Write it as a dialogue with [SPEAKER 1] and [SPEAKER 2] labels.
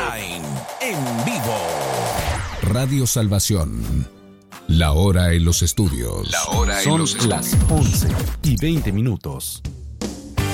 [SPEAKER 1] online, en vivo.
[SPEAKER 2] Radio Salvación. La hora en los estudios.
[SPEAKER 3] Son las 11:20.